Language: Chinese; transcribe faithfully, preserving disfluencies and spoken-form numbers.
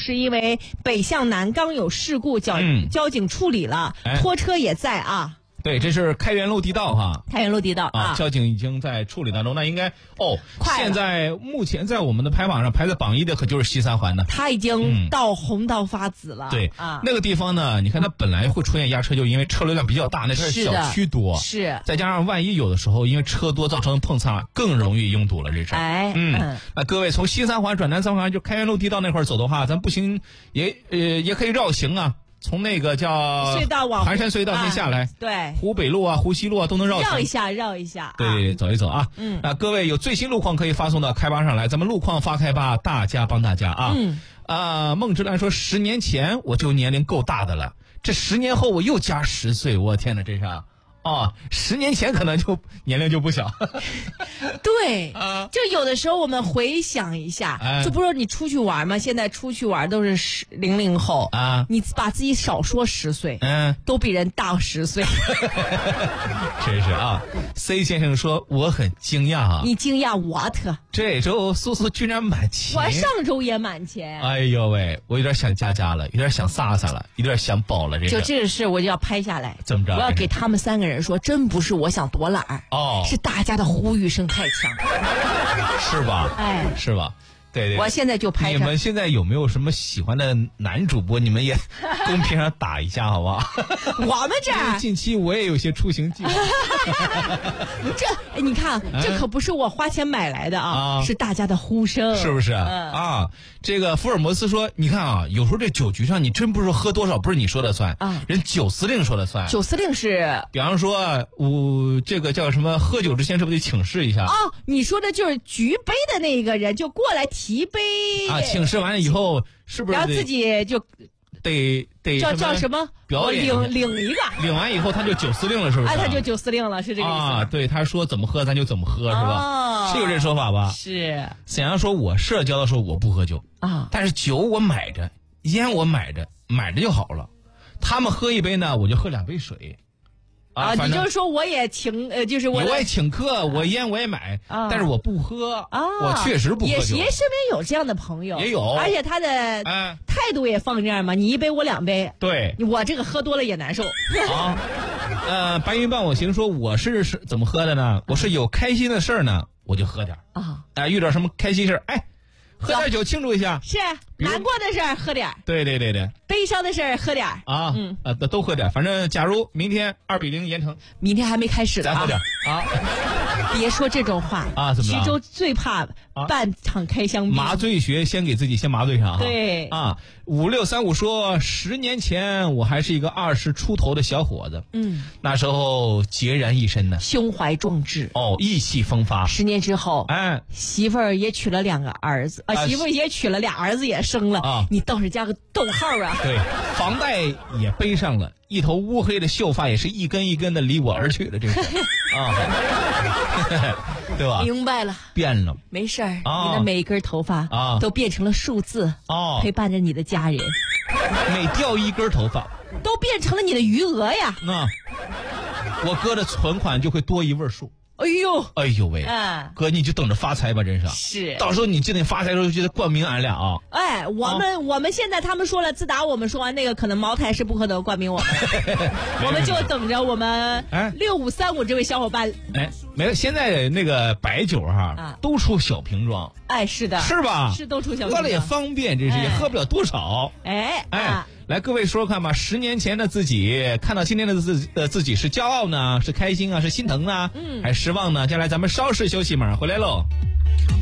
是因为北向南刚有事故，交、嗯、交警处理了，哎、拖车也在啊。 对，这是开元路地道哈， 开元路地道 啊, 啊，交警已经在处理当中。那应该哦，现在目前在我们的排榜上排在榜一的可就是西三环的， 它已经到红到发紫了。 嗯、对啊，那个地方呢，你看它本来会出现压车，就因为车流量比较大，那是小区多， 是， 再加上万一有的时候因为车多造成碰擦，更容易拥堵了。这是， 哎， 嗯，那各位从西三环转南三环，就开元路地道那块走的话，咱步行也呃也可以绕行啊。从那个叫隧道往盘山隧道先下来， 啊、对， 湖北路啊、湖西路啊都能绕绕一下，绕一下， 对对对，走一走啊。嗯，那各位有最新路况可以发送到开吧上来，咱们路况发开吧，大家帮大家啊。嗯啊，孟之兰说，十年前我就年龄够大的了，这十年后我又加十岁，我天哪，这是啊。哦，十年前可能就年龄就不小。 对，啊，就有的时候我们回想一下，哎、就不是你出去玩嘛，现在出去玩都是十零零后啊，你把自己少说十岁，嗯，都比人大十岁。 真是啊 ，C 先生说我很惊讶啊， 你惊讶 what？ 这周苏苏居然满钱， 我上周也满钱。 哎呦喂，我有点想佳佳了，有点想飒飒了，有点想宝了。这个就这个事我就要拍下来， 怎么着？ 我要给他们三个人。说真不是我想躲懒儿哦，是大家的呼吁声太强， 是吧？ 哎， 是吧？对对， 我现在就拍。 你们现在有没有什么喜欢的男主播？你们也公屏上打一下，好不好？ 我们这儿近期我也有些出行计划。 这你看，这可不是我花钱买来的啊，是大家的呼声， 是不是？嗯、啊，这个福尔摩斯说，你看啊，有时候这酒局上，你真不是喝多少，不是你说了算啊，人酒司令说了算。 酒司令是， 比方说，我这个叫什么？喝酒之前是不是得请示一下？ 哦，你说的就是举杯的那个人，就过来提杯啊，请示完了以后，是不是？ 然后自己就得得叫叫什么？ 表演领领一个， 领完以后他就酒司令了，是不是？ 哎，他就酒司令了，是这个意思啊？对，他说怎么喝咱就怎么喝，是吧？ 哦、 是有这说法吧？ 是。 沈阳说，我社交的时候我不喝酒啊，但是酒我买着，烟我买着，买着就好了。他们喝一杯呢，我就喝两杯水。 啊，你就是说我也请呃，就是我我也请客，我烟我也买，啊、但是我不喝啊，我确实不喝酒。 也也身边有这样的朋友， 也有， 而且他的态度也放这样嘛，你一杯我两杯， 对， 我这个喝多了也难受。 啊，呃，白云伴我行说我是是怎么喝的呢？我是有开心的事儿呢，我就喝点啊，啊，遇到什么开心事儿，哎。喝点酒庆祝一下， 是难过的事儿喝点， 对对对对， 悲伤的事儿喝点啊，嗯啊，都喝点，反正假如明天二比零盐城， 明天还没开始呢， 咱喝点啊， 别说这种话啊，怎么了？ 徐州最怕半场开香槟， 麻醉学先给自己先麻醉上， 对啊，五六三五说十年前我还是一个二十出头的小伙子，嗯，那时候孑然一身呢， 胸怀壮志， 哦，意气风发。 十年之后， 哎， 媳妇儿也娶了两个儿子。啊，媳妇也娶了，俩儿子也生了啊！你倒是加个逗号啊！ 对，房贷也背上了，一头乌黑的秀发也是一根一根的离我而去了，这是啊，对吧？ 明白了， 变了， 没事儿，啊、你的每一根头发啊都变成了数字哦， 陪伴着你的家人。 每掉一根头发， 都变成了你的余额呀！ 那我哥的存款就会多一位数。 哎呦， 哎呦喂！ 嗯， 哥，你就等着发财吧，真是。 是， 到时候你记得发财的时候就得冠名俺俩啊。 哎，我们、啊、我们现在他们说了，自打我们说完那个，可能茅台是不可能冠名我们，我们就等着我们六五三五这位小伙伴。 哎，没有，现在那个白酒哈、啊、都出小瓶装。 哎，是的， 是吧？ 是都出小瓶装， 喝了也方便，这是、哎、也喝不了多少。 哎哎。 啊来，各位说说看吧，十年前的自己看到今天的自呃自己是骄傲呢，是开心啊，是心疼呢，嗯，还是失望呢？接下来咱们稍事休息，马上回来喽。